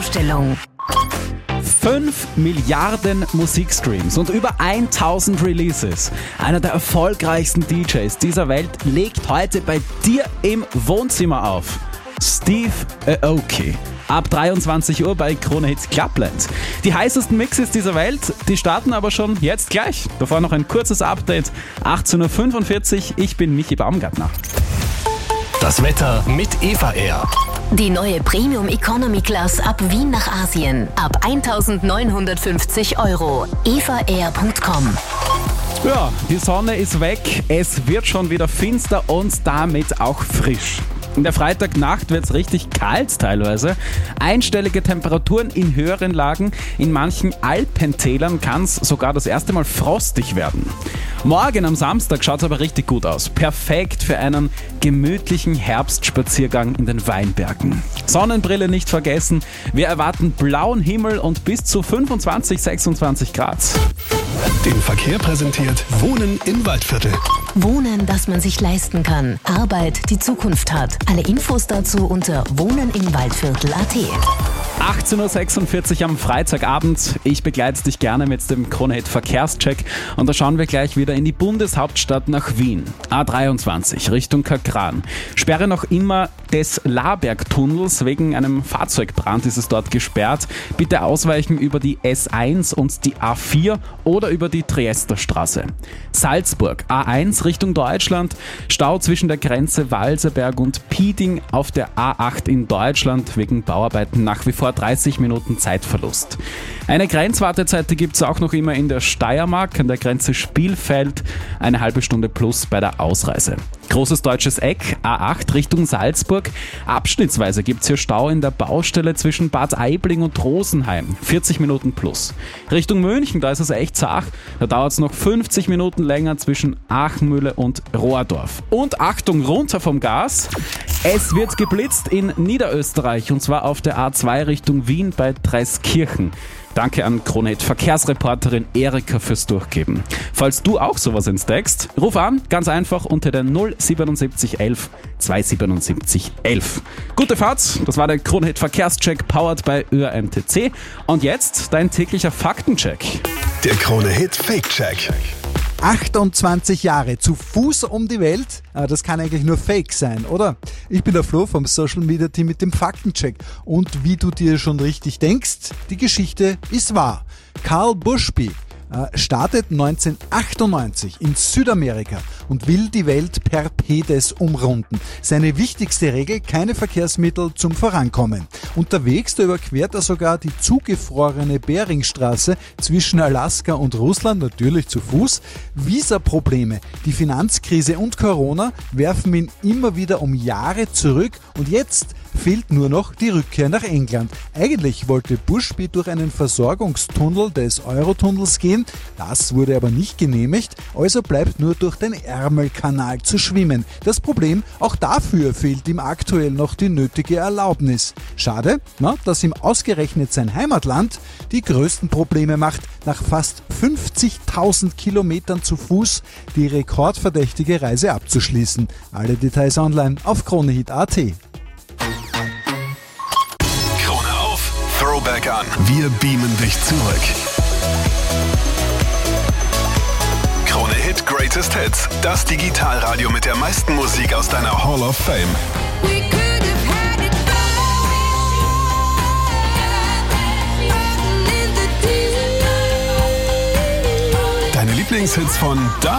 Vorstellung. 5 Milliarden Musikstreams und über 1000 Releases. Einer der erfolgreichsten DJs dieser Welt legt heute bei dir im Wohnzimmer auf. Steve Aoki. Ab 23 Uhr bei Krone Hit Clubland. Die heißesten Mixes dieser Welt, die starten aber schon jetzt gleich. Davor noch ein kurzes Update. 18.45 Uhr, ich bin Michi Baumgartner. Das Wetter mit Eva Air. Die neue Premium Economy Class ab Wien nach Asien. Ab 1.950 €. evaair.com. Ja, die Sonne ist weg, es wird schon wieder finster und damit auch frisch. In der Freitagnacht wird es richtig kalt teilweise. Einstellige Temperaturen in höheren Lagen. In manchen Alpentälern kann es sogar das erste Mal frostig werden. Morgen am Samstag schaut es aber richtig gut aus. Perfekt für einen gemütlichen Herbstspaziergang in den Weinbergen. Sonnenbrille nicht vergessen. Wir erwarten blauen Himmel und bis zu 25, 26 Grad. Den Verkehr präsentiert Wohnen im Waldviertel. Wohnen, das man sich leisten kann. Arbeit, die Zukunft hat. Alle Infos dazu unter wohnenimwaldviertel.at. 18.46 Uhr am Freitagabend. Ich begleite dich gerne mit dem Krone Hit Verkehrscheck und da schauen wir gleich wieder in die Bundeshauptstadt nach Wien. A23 Richtung Kakran. Sperre noch immer des Labergtunnels. Wegen einem Fahrzeugbrand ist es dort gesperrt. Bitte ausweichen über die S1 und die A4 oder über die Triesterstraße. Salzburg A1 Richtung Deutschland. Stau zwischen der Grenze Walserberg und Pieding auf der A8 in Deutschland. Wegen Bauarbeiten nach wie vor 30 Minuten Zeitverlust. Eine Grenzwartezeit gibt es auch noch immer in der Steiermark, an der Grenze Spielfeld, eine halbe Stunde plus bei der Ausreise. Großes deutsches Eck, A8 Richtung Salzburg. Abschnittsweise gibt es hier Stau in der Baustelle zwischen Bad Aibling und Rosenheim, 40 Minuten plus. Richtung München, da ist es echt zart, da dauert es noch 50 Minuten länger zwischen Achenmühle und Rohrdorf. Und Achtung, runter vom Gas, es wird geblitzt in Niederösterreich und zwar auf der A2 Richtung Wien bei Dreiskirchen. Danke an Krone Hit Verkehrsreporterin Erika fürs Durchgeben. Falls du auch sowas entdeckst, ruf an, ganz einfach unter der 077 11 277 11. Gute Fahrt, das war der Krone Hit Verkehrscheck powered by ÖRMTC. Und jetzt dein täglicher Faktencheck. Der Krone Hit Fake Check. 28 Jahre zu Fuß um die Welt? Das kann eigentlich nur Fake sein, oder? Ich bin der Flo vom Social Media Team mit dem Faktencheck. Und wie du dir schon richtig denkst, die Geschichte ist wahr. Carl Bushby startet 1998 in Südamerika und will die Welt per Pedis umrunden. Seine wichtigste Regel, keine Verkehrsmittel zum Vorankommen. Unterwegs, da überquert er sogar die zugefrorene Beringstraße zwischen Alaska und Russland, natürlich zu Fuß. Visaprobleme, die Finanzkrise und Corona werfen ihn immer wieder um Jahre zurück und jetzt fehlt nur noch die Rückkehr nach England. Eigentlich wollte Bushby durch einen Versorgungstunnel des Eurotunnels gehen, das wurde aber nicht genehmigt, also bleibt nur durch den Ärmelkanal zu schwimmen. Das Problem, auch dafür fehlt ihm aktuell noch die nötige Erlaubnis. Schade, dass ihm ausgerechnet sein Heimatland die größten Probleme macht, nach fast 50.000 Kilometern zu Fuß die rekordverdächtige Reise abzuschließen. Alle Details online auf kronehit.at. Throwback an. Wir beamen dich zurück. Krone Hit Greatest Hits. Das Digitalradio mit der meisten Musik aus deiner Hall of Fame. Deine Lieblingshits von da